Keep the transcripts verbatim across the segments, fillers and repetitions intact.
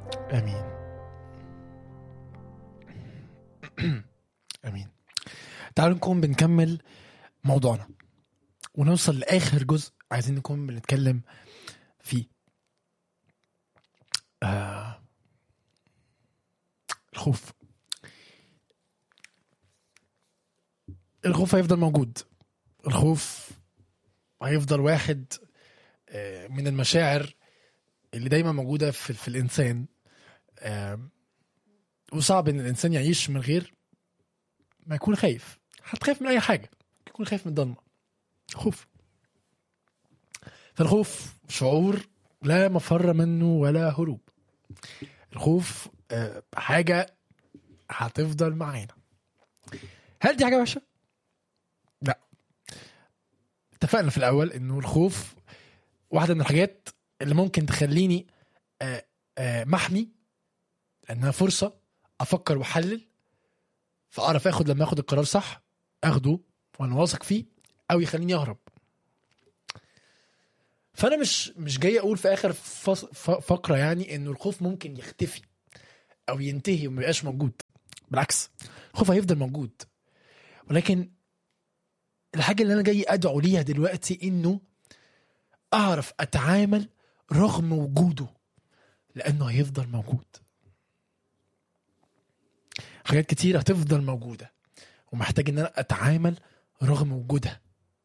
امين. امين. تعالوا نكون بنكمل موضوعنا ونوصل لاخر جزء عايزين نكون بنتكلم فيه. آه الخوف. الخوف هيفضل موجود. الخوف هيفضل واحد من المشاعر اللي دايما موجودة في, في الإنسان. وصعب إن الإنسان يعيش من غير ما يكون خايف. هتخاف من أي حاجة، يكون خايف من الضلمة. خوف. فالخوف شعور لا مفر منه ولا هروب. الخوف حاجة هتفضل معانا. هل دي حاجة وحشة؟ لا. اتفقنا في الأول إنه الخوف واحدة من الحاجات اللي ممكن تخليني آآ آآ محمي، لأنها فرصة أفكر وحلل، فأعرف أخد لما أخد القرار صح أخده وأنا واثق فيه، أو يخليني أهرب. فأنا مش مش جاي أقول في آخر فقرة يعني إنه الخوف ممكن يختفي أو ينتهي وما يبقاش موجود. بالعكس، الخوف هيفضل موجود، ولكن الحاجة اللي أنا جاي أدعو ليها دلوقتي إنه أعرف أتعامل رغم وجوده، لأنه هيفضل موجود. حاجات كتير هتفضل موجودة ومحتاج إن أنا أتعامل رغم وجودها.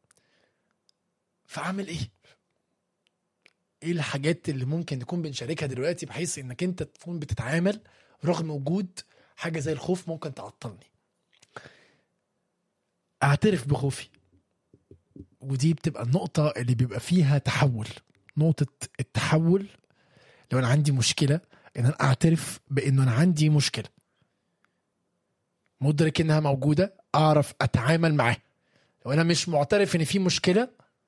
فأعمل إيه؟ إيه الحاجات اللي ممكن نكون بنشاركها دلوقتي بحيث إنك أنت تكون بتتعامل رغم وجود حاجة زي الخوف ممكن تعطلني؟ أعترف بخوفي، ودي بتبقى النقطة اللي بيبقى فيها تحول. نقطة التحول لو أنا عندي مشكلة، إن أنا أعترف بإنه أنا عندي مشكلة، مدرك إنها موجودة، أعرف أتعامل معها. لو أنا مش معترف إن في مشكلة،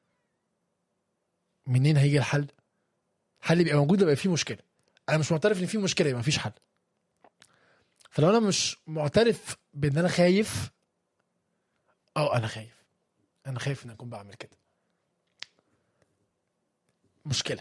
منين هيجي الحل؟ حل بيبقى موجود لما يبقى في مشكلة. أنا مش معترف إن في مشكلة، يبقى مفيش حل. فلو أنا مش معترف بإن أنا خايف، أه أنا خايف أنا خايف إن أكون بعمل كده، مشكلة.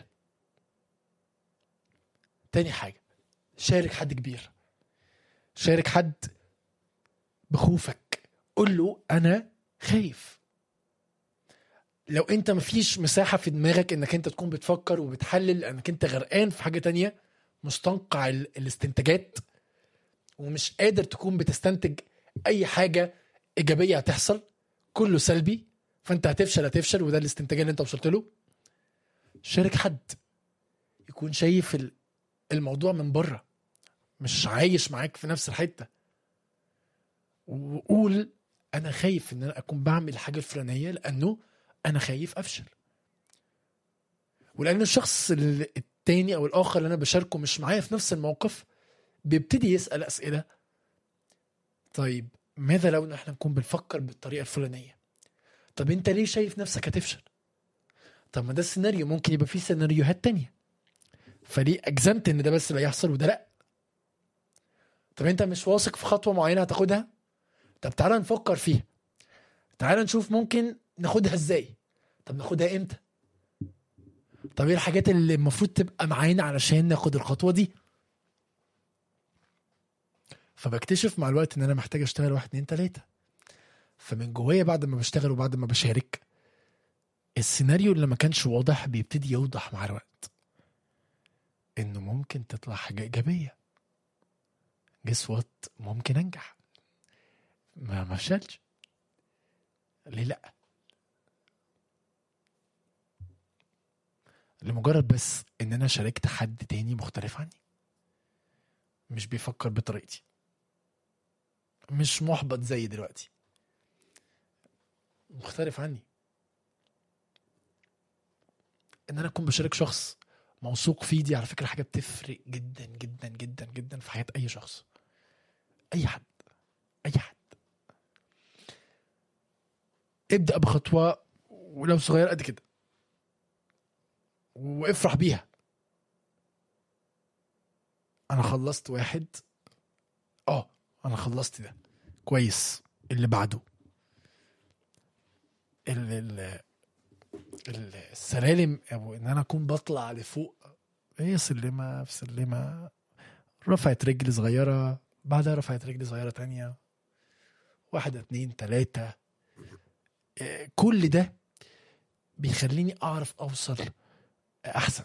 تاني حاجة، شارك حد كبير، شارك حد بخوفك، قل له أنا خايف. لو أنت مفيش مساحة في دماغك إنك أنت تكون بتفكر وبتحلل، أنك أنت غرقان في حاجة تانية، مستنقع الاستنتاجات، ومش قادر تكون بتستنتج أي حاجة إيجابية هتحصل، كله سلبي، فأنت هتفشل هتفشل وده الاستنتاج اللي أنت وصلت له. شارك حد يكون شايف الموضوع من بره، مش عايش معاك في نفس الحتة، وقول أنا خايف إن أنا أكون بعمل الحاجة الفلانية لأنه أنا خايف أفشل. ولأن الشخص التاني أو الآخر اللي أنا بشاركه مش معايا في نفس الموقف، بيبتدي يسأل أسئلة. طيب ماذا لو نحن نكون بنفكر بالطريقة الفلانية؟ طب أنت ليه شايف نفسك هتفشل؟ طب ما ده السيناريو، ممكن يبقى فيه سيناريوهات تانية، فليه أجزمت إن ده بس اللي يحصل وده لأ؟ طب أنت مش واثق في خطوة معينة هتاخدها؟ طب تعالى نفكر فيها، تعالى نشوف ممكن ناخدها إزاي. طب ناخدها إمتى؟ طب ايه الحاجات اللي المفروض تبقى معانا علشان ناخد الخطوة دي؟ فبكتشف مع الوقت ان انا محتاج اشتغل واحد اتنين تلاتة. فمن جوايا بعد ما بشتغل وبعد ما بشارك، السيناريو اللي ما كانش واضح بيبتدي يوضح مع الوقت، انه ممكن تطلع حاجة ايجابية. جس وات، ممكن انجح، ما مفشلش، ليه لا؟ لمجرد بس ان انا شاركت حد تاني مختلف عني، مش بيفكر بطريقتي، مش محبط زي دلوقتي، مختلف عني. ان انا اكون بشارك شخص موثوق فيه، دي على فكرة حاجة بتفرق جدا جدا جدا جدا في حياة اي شخص، اي حد اي حد. ابدأ بخطوة ولو صغير قد كده وافرح بيها. انا خلصت واحد، اه انا خلصت ده كويس، اللي بعده ال ال السلالم، او ان انا اكون بطلع لفوق، هي سلمة في سلمة رفعت رجل صغيرة، بعدها رفعت رجل صغيرة تانية، واحدة اتنين تلاتة. كل ده بيخليني أعرف أوصل أحسن،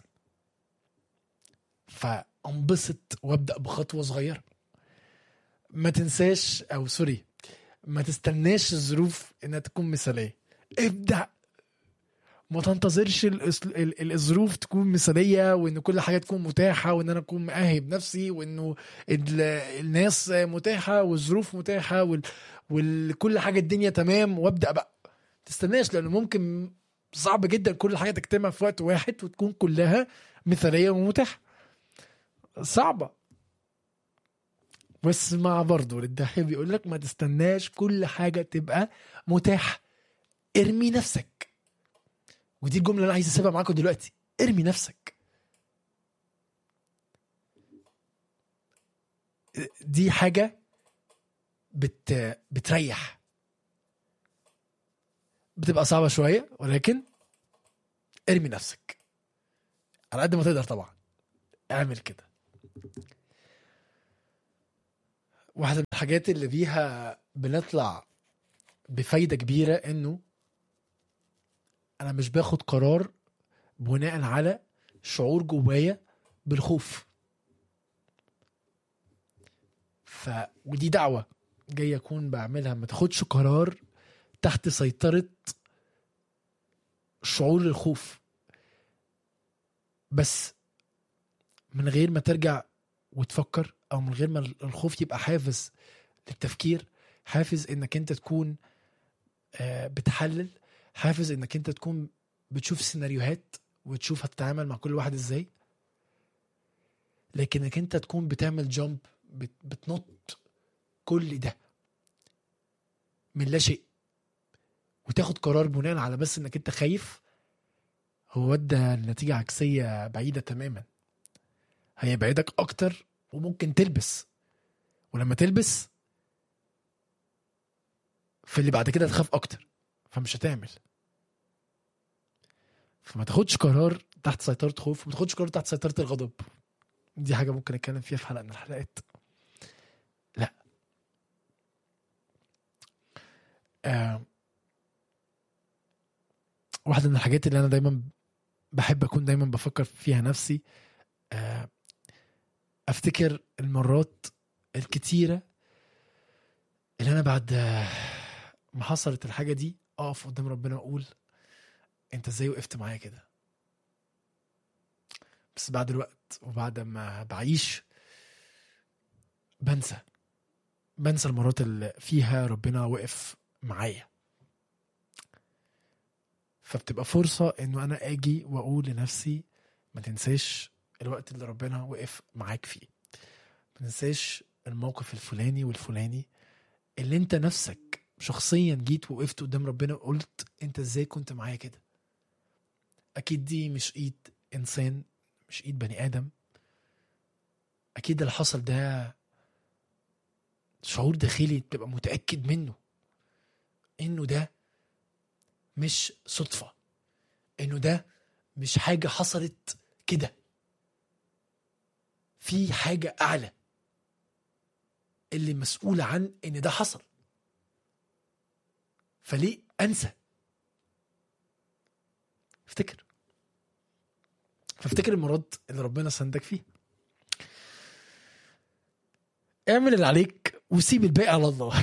فأنبسط وأبدأ بخطوة صغيرة. ما تنساش أو سوري ما تستناش الظروف إنها تكون مثالية، ابدأ. ما تنتظرش الظروف تكون مثالية وإن كل حاجة تكون متاحة وإن أنا أكون مأهب نفسي وإنه الناس متاحة والظروف متاحة وكل حاجة الدنيا تمام وابدأ بقى. تستناش، لأنه ممكن صعب جدا كل حاجة تجتمع في وقت واحد وتكون كلها مثالية ومتاحة، صعبة. بس مع برضو للدحيح بيقول لك ما تستناش كل حاجة تبقى متاحة، ارمي نفسك. ودي الجملة اللي أنا عايز أسيبها معاكم دلوقتي، ارمي نفسك. دي حاجة بت... بتريح، بتبقى صعبة شوية ولكن ارمي نفسك على قد ما تقدر. طبعا اعمل كده. واحدة من الحاجات اللي بيها بنطلع بفايدة كبيرة انه انا مش باخد قرار بناء على شعور جوايا بالخوف. ف ودي دعوة جاي اكون بعملها، ما تاخدش قرار تحت سيطرة شعور الخوف، بس من غير ما ترجع وتفكر، او من غير ما الخوف يبقى حافز للتفكير، حافز انك انت تكون بتحلل، حافز انك انت تكون بتشوف سيناريوهات وتشوف هتتعامل مع كل واحد ازاي. لكنك انت تكون بتعمل جامب، بتنط كل ده من لا شيء وتاخد قرار بناء على بس انك انت خايف، هو ده النتيجة عكسية بعيدة تماما. هيبعدك اكتر وممكن تلبس، ولما تلبس في اللي بعد كده تخاف اكتر فمش هتعمل. فما تاخدش قرار تحت سيطرة خوف، وما تاخدش قرار تحت سيطرة الغضب. دي حاجة ممكن اتكلم فيها في حلقة من الحلقات. لا آه. واحدة من الحاجات اللي انا دايما بحب اكون دايما بفكر فيها نفسي، آه افتكر المرات الكتيرة اللي انا بعد ما حصلت الحاجة دي اقف قدام ربنا واقول انت ازاي وقفت معايا كده. بس بعد الوقت وبعد ما بعيش بنسى بنسى المرات اللي فيها ربنا وقف معايا. فبتبقى فرصة انه انا اجي واقول لنفسي ما تنساش الوقت اللي ربنا وقف معاك فيه، ما تنساش الموقف الفلاني والفلاني اللي انت نفسك شخصيا جيت وقفت قدام ربنا وقلت انت ازاي كنت معايا كده. اكيد دي مش ايد انسان، مش ايد بني ادم. اكيد اللي حصل ده شعور داخلي تبقى متأكد منه انه ده مش صدفة، انه ده مش حاجة حصلت كده، في حاجة اعلى اللي مسؤولة عن ان ده حصل. فليه انسى؟ افتكر فافتكر المرات اللي ربنا سندك فيه. اعمل اللي عليك وسيب الباقي على الله.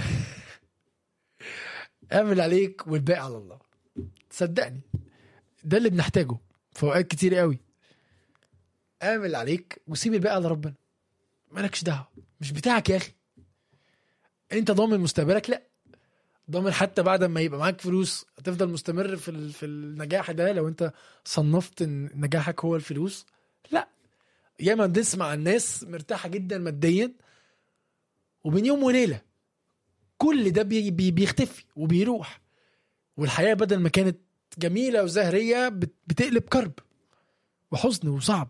اعمل عليك والباقي على الله. صدقني ده اللي بنحتاجه في اوقات كتير قوي. اعمل عليك وسيب الباقي على ربنا. مالكش دعوه، مش بتاعك يا اخي. انت ضامن مستقبلك؟ لا. ضامن حتى بعد ما يبقى معاك فلوس هتفضل مستمر في في النجاح ده لو انت صنفت ان نجاحك هو الفلوس؟ لا. ياما نسمع الناس مرتاحه جدا ماديا وبين يوم وليله كل ده بي بي بيختفي وبيروح، والحياه بدل ما كانت جميله وزهريه بتقلب كرب وحزن وصعب.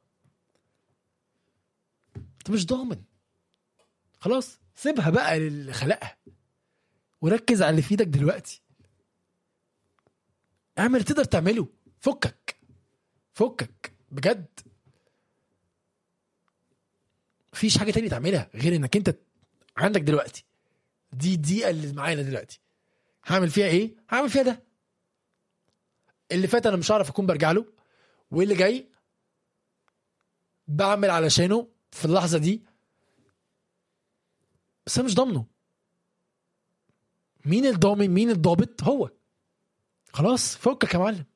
انت مش ضامن، خلاص سيبها بقى للي خلقها وركز على اللي في ايدك دلوقتي. اعمل اللي تقدر تعمله. فكك فكك بجد. مفيش حاجه تانية تعملها غير انك انت عندك دلوقتي دي دي اللي معانا دلوقتي، هعمل فيها ايه؟ هعمل فيها ده. اللي فات انا مش هعرف اكون برجع له، واللي جاي بعمل علشانه في اللحظه دي، بس انا مش ضامنه. مين الضامن؟ مين الضابط؟ هو. خلاص فكك يا معلم.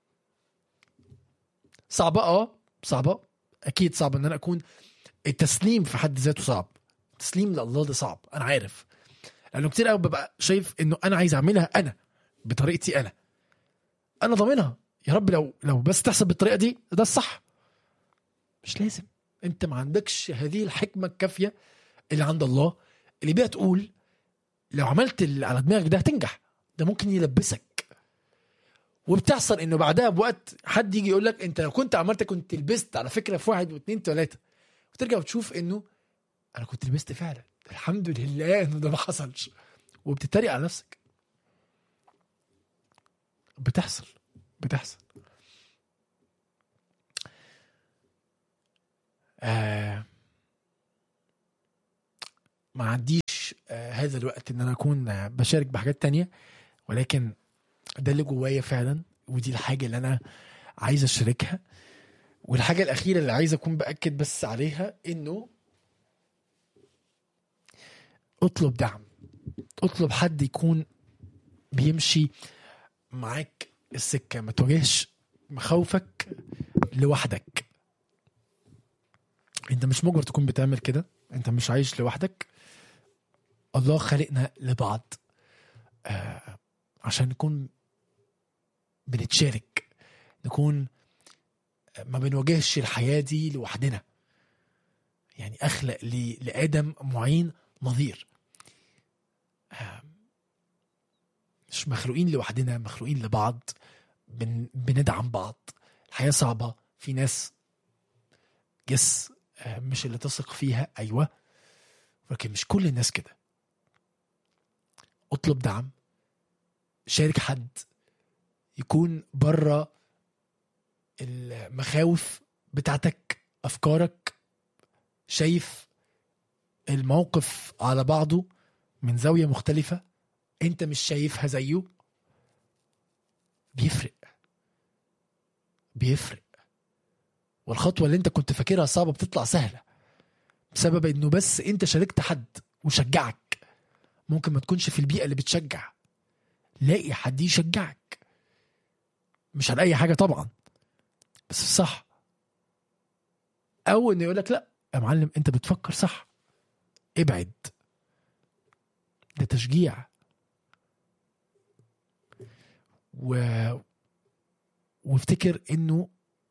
صعبه، اه صعبه، اكيد صعبه ان انا اكون، التسليم في حد ذاته صعب، التسليم لله ده صعب، انا عارف، لانه كتير قوي ببقى شايف انه انا عايز اعملها انا بطريقتي، انا انا ضامنها يا رب، لو لو بس تحسب بالطريقه دي ده الصح. مش لازم، انت ما عندكش هذه الحكمه الكافيه اللي عند الله، اللي بيها تقول لو عملت اللي على دماغك ده هتنجح. ده ممكن يلبسك، وبتحصل انه بعدها بوقت حد يجي يقول لك انت لو كنت عملت كنت لبست على فكره في واحد واثنين ثلاثه، وترجع وتشوف انه انا كنت لبست فعلا، الحمد لله انه ده ما حصلش، وبتتريق على نفسك. بتحصل بتحصل آه ما عنديش آه هذا الوقت ان انا اكون آه بشارك بحاجات تانية، ولكن ده اللي جوايا فعلا، ودي الحاجة اللي انا عايز اشاركها. والحاجة الاخيرة اللي عايز اكون باكد بس عليها، انه اطلب دعم، اطلب حد يكون بيمشي معاك السكة، ما تواجهش مخاوفك لوحدك. انت مش مجبر تكون بتعمل كده، انت مش عايش لوحدك. الله خلقنا لبعض آه عشان نكون بنتشارك، نكون ما بنواجهش الحياة دي لوحدنا. يعني أخلق لآدم معين نظير، آه مش مخلوقين لوحدنا، مخلوقين لبعض، بن بندعم بعض. الحياة صعبة، في ناس يس آه مش اللي تثق فيها، أيوة، ولكن مش كل الناس كده. اطلب دعم، شارك حد يكون برا المخاوف بتاعتك، أفكارك، شايف الموقف على بعضه من زاوية مختلفة انت مش شايفها زيه. بيفرق بيفرق والخطوة اللي انت كنت فاكرها صعبة بتطلع سهلة، بسبب انه بس انت شاركت حد وشجعك. ممكن ما تكونش في البيئة اللي بتشجع، لاقي حد يشجعك، مش على اي حاجة طبعا، بس صح. او انه يقولك لا يا معلم انت بتفكر صح، ابعد، ده تشجيع. و... وافتكر انه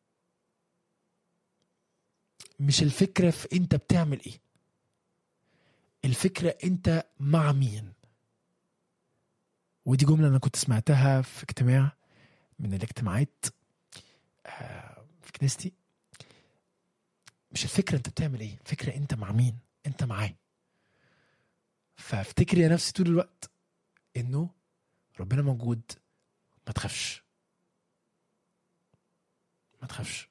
مش الفكرة في انت بتعمل ايه، الفكرة انت مع مين. ودي جملة انا كنت سمعتها في اجتماع من الاجتماعات في كنيستي. مش الفكرة انت بتعمل ايه، الفكرة انت مع مين، انت معاه. فافتكر يا نفسي طول الوقت انه ربنا موجود، ما تخافش ما تخافش.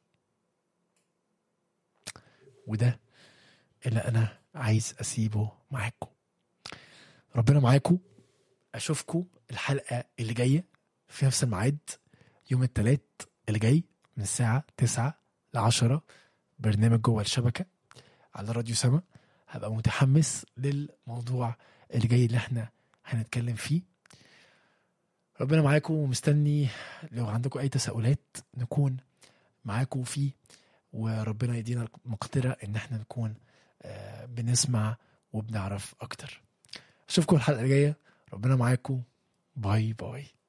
وده اللي انا عايز اسيبه معاكم. ربنا معاكم. اشوفكم الحلقة اللي جاية في نفس الميعاد يوم الثلاث اللي جاي من الساعة تسعة لعشرة، برنامج جوه الشبكة على راديو سما. هبقى متحمس للموضوع اللي جاي اللي احنا هنتكلم فيه. ربنا معاكم، ومستني لو عندكم اي تساؤلات نكون معاكم فيه، وربنا يدينا المقدرة ان احنا نكون آه بنسمع وبنعرف اكتر. اشوفكم الحلقة الجاية، ربنا معاكم، باي باي.